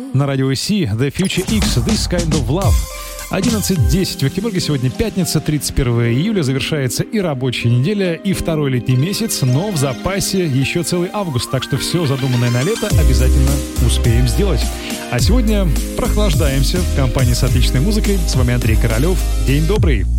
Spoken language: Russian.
На радио C, The Future X, This Kind of Love. 11:10 в Петербурге, сегодня пятница, 31 июля, завершается и рабочая неделя, и второй летний месяц, но в запасе еще целый август, так что все задуманное на лето обязательно успеем сделать. А сегодня прохлаждаемся в компании с отличной музыкой. С вами Андрей Королёв. День добрый!